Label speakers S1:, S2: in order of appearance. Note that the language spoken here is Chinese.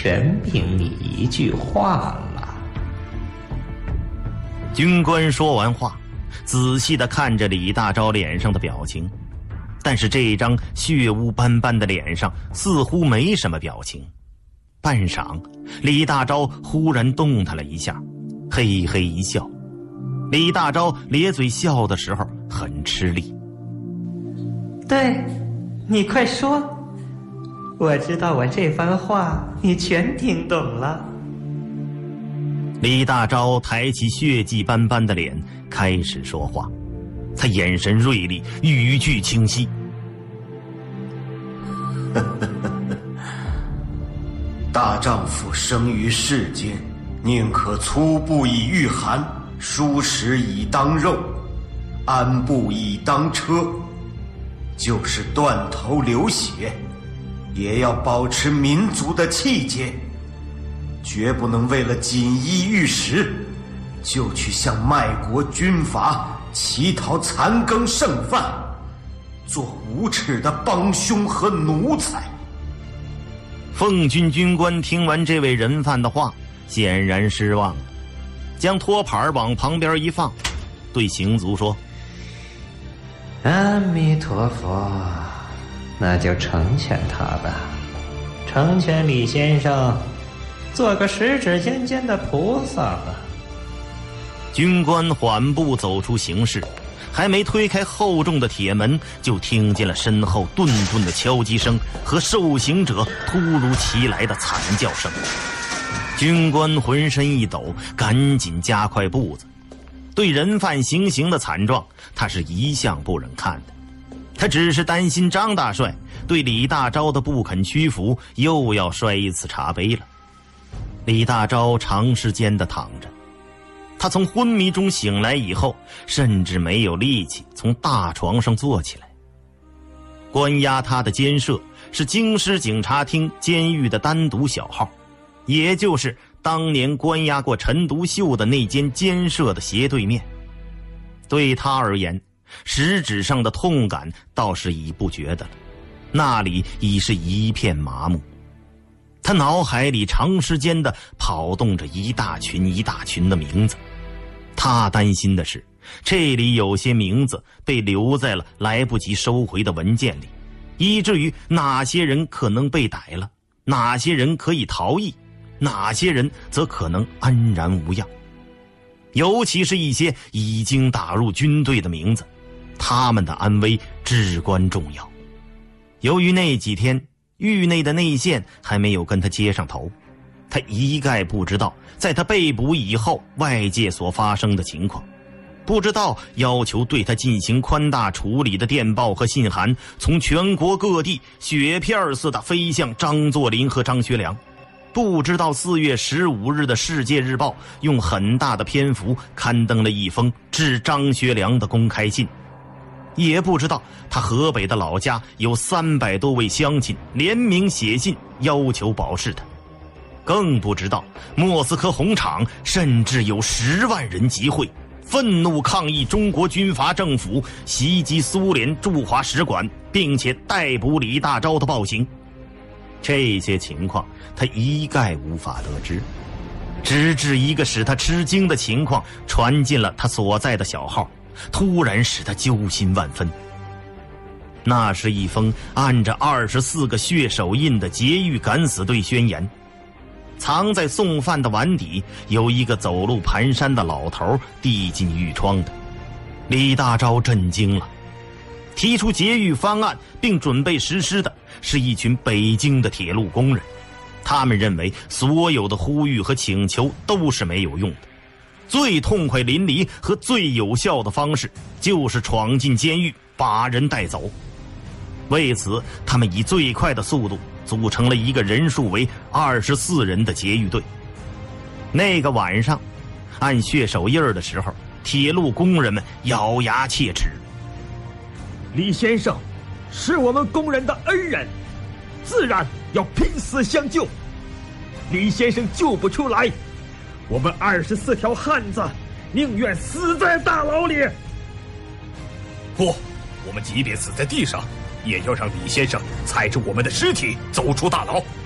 S1: 全凭你一句话了。
S2: 军官说完话，仔细地看着李大钊脸上的表情，但是这张血污斑斑的脸上似乎没什么表情。半晌，李大钊忽然动弹了一下，嘿嘿一笑。李大钊咧嘴笑的时候很吃力。
S1: 对，你快说，我知道我这番话你全听懂了。
S2: 李大钊抬起血迹斑斑的脸开始说话，他眼神锐利，语句清晰。
S3: 大丈夫生于世间，宁可粗布以御寒，疏食以当肉，安步以当车，就是断头流血，也要保持民族的气节，绝不能为了锦衣玉食，就去向卖国军阀乞讨残羹剩饭，做无耻的帮凶和奴才。
S2: 奉军军官听完这位人犯的话，显然失望了，将托盘往旁边一放，对行卒说：
S1: 阿弥陀佛，那就成全他吧，成全李先生做个十指尖尖的菩萨吧。
S2: 军官缓步走出刑室，还没推开厚重的铁门，就听见了身后顿顿的敲击声和受刑者突如其来的惨叫声。军官浑身一抖，赶紧加快步子。对人犯行刑的惨状，他是一向不忍看的。他只是担心张大帅对李大钊的不肯屈服，又要摔一次茶杯了。李大钊长时间地躺着，他从昏迷中醒来以后，甚至没有力气从大床上坐起来。关押他的监舍是京师警察厅监狱的单独小号，也就是当年关押过陈独秀的那间监舍的斜对面。对他而言，实质上的痛感倒是已不觉得了，那里已是一片麻木。他脑海里长时间地跑动着一大群一大群的名字，他担心的是，这里有些名字被留在了来不及收回的文件里，以至于哪些人可能被逮了，哪些人可以逃逸，哪些人则可能安然无恙。尤其是一些已经打入军队的名字，他们的安危至关重要。由于那几天狱内的内线还没有跟他接上头，他一概不知道在他被捕以后外界所发生的情况，不知道要求对他进行宽大处理的电报和信函从全国各地雪片似的飞向张作霖和张学良，不知道4月15日的《世界日报》用很大的篇幅刊登了一封致张学良的公开信，也不知道他河北的老家有300多位乡亲联名写信要求保释他，更不知道莫斯科红场甚至有10万人集会，愤怒抗议中国军阀政府袭击苏联驻华使馆，并且逮捕李大钊的暴行。这些情况他一概无法得知，直至一个使他吃惊的情况传进了他所在的小号，突然使他揪心万分。那是一封按着24个血手印的劫狱敢死队宣言，藏在送饭的碗底有一个走路蹒跚的老头递进狱窗的。李大钊震惊了，提出劫狱方案并准备实施的是一群北京的铁路工人，他们认为所有的呼吁和请求都是没有用的，最痛快淋漓和最有效的方式就是闯进监狱把人带走。为此，他们以最快的速度组成了一个人数为24人的劫狱队。那个晚上，按血手印的时候，铁路工人们咬牙切齿。
S4: 李先生是我们工人的恩人，自然要拼死相救。李先生救不出来，我们24条汉子宁愿死在大牢里。
S5: 不，我们即便死在地上，也要让李先生踩着我们的尸体走出大牢。